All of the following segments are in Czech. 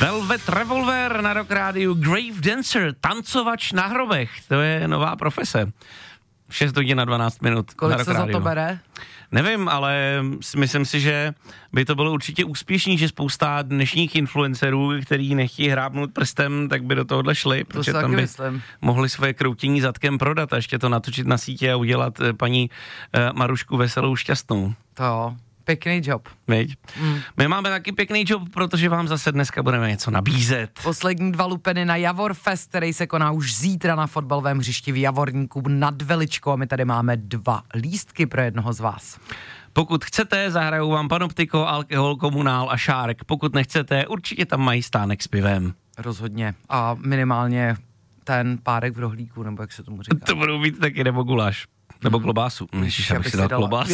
Velvet Revolver na Rock Rádiu, Grave Dancer, tancovač na hrobech, to je nová profese. 6 hodin a 12 minut. Kolik se za to bere? Nevím, ale myslím si, že by to bylo určitě úspěšný, že spousta dnešních influencerů, který nechtějí hrábnout prstem, tak by do tohohle šli, protože tam by mohli svoje kroutění zadkem prodat a ještě to natočit na sítě a udělat paní Marušku veselou šťastnou. To pěkný job. My máme taky pěkný job, protože vám zase dneska budeme něco nabízet. Poslední 2 lupeny na Javor Fest, který se koná už zítra na fotbalovém hřišti v Javorníku nad Veličkou a my tady máme 2 lístky pro jednoho z vás. Pokud chcete, zahrajou vám Panoptiko, Alkohol, Komunál a Šárek. Pokud nechcete, určitě tam mají stánek s pivem. Rozhodně. A minimálně ten párek v rohlíku, nebo jak se tomu říká. To budou být taky, nebo guláš. Nebo klobásu. Ježiš, abych si dal klobásu.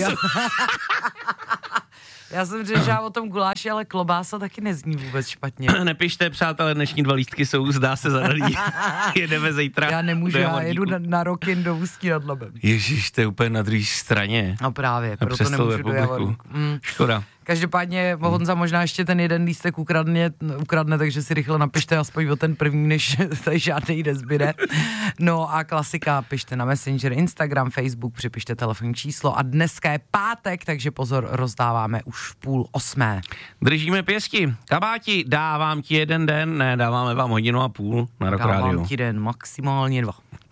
Já jsem řešila o tom guláši, ale klobása taky nezní vůbec špatně. Nepište, přátelé, dnešní 2 lístky jsou, zdá se, zadaný. Jedeme zítra. Já nemůžu, já jedu na Rokin do Ústí nad Labem. Ježíš, to je úplně na druhé straně. No právě, proto nemůžu do Javorníku. Škoda. Každopádně Honza možná ještě ten jeden lístek ukradne, takže si rychle napište aspoň o ten první, než tady žádnej nezbyde. No a klasika, pište na Messenger, Instagram, Facebook, připište telefonní číslo a dneska je pátek, takže pozor, rozdáváme už v 7:30. Držíme pěsti. Kabáti, dávám ti 1 den, ne, dáváme vám 1,5 hodiny na Rock Rádiu. Dávám ti den, maximálně 2.